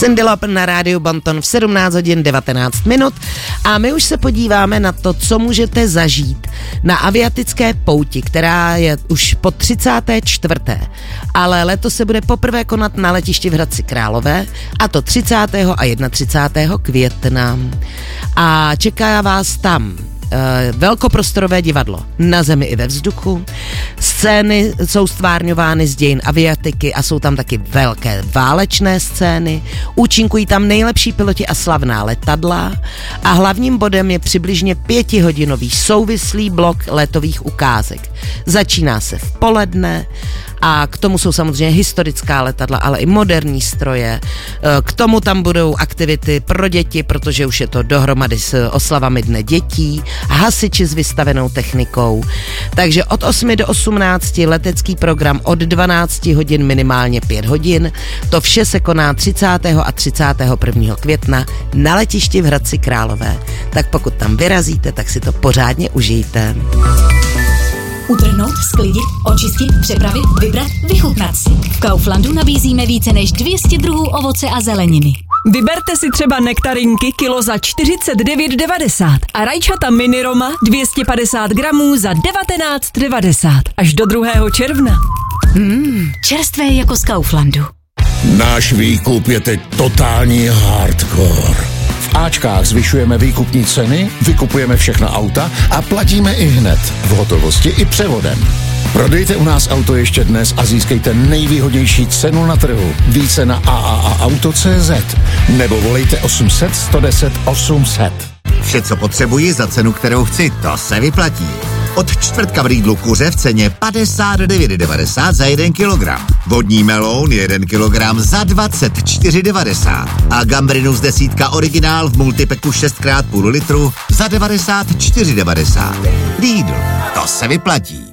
Cindy Lauper na rádiu Bonton v 17 hodin 19 minut a my už se podíváme na to, co můžete zažít na aviatické pouti, která je už po 34. Ale letos se bude poprvé konat na letišti v Hradci Králové, a to 30. a 31. května. A čeká vás tam velkoprostorové divadlo na zemi i ve vzduchu. Scény jsou stvárňovány z dějin aviatiky a jsou tam taky velké válečné scény. Účinkují tam nejlepší piloti a slavná letadla a hlavním bodem je přibližně 5hodinový souvislý blok letových ukázek. Začíná se v poledne a k tomu jsou samozřejmě historická letadla, ale i moderní stroje. K tomu tam budou aktivity pro děti, protože už je to dohromady s oslavami Dne dětí, hasiči s vystavenou technikou. Takže od 8 do 18 letecký program, od 12 hodin minimálně 5 hodin. To vše se koná 30. a 31. května na letišti v Hradci Králové. Tak pokud tam vyrazíte, tak si to pořádně užijte. Utrhnout, sklidit, očistit, přepravit, vybrat, vychutnat si. V Kauflandu nabízíme více než 200 druhů ovoce a zeleniny. Vyberte si třeba nektarinky kilo za 49,90 a rajčata mini Roma 250 gramů za 19,90 až do 2. června. Čerstvé jako z Kauflandu. Náš výkup je teď totální hardcore. V Ačkách zvyšujeme výkupní ceny, vykupujeme všechna auta a platíme i hned, v hotovosti i převodem. Prodejte u nás auto ještě dnes a získejte nejvýhodnější cenu na trhu. Více na AAAauto.cz nebo volejte 800 110 800. Vše, co potřebuji za cenu, kterou chci, to se vyplatí. Od čtvrtka v Lidlu kuře v ceně 59,90 za 1 kilogram. Vodní meloun 1 kilogram za 24,90. A gambrinus 10 originál v multipeku 6x půl litru za 94,90. Lidl, to se vyplatí.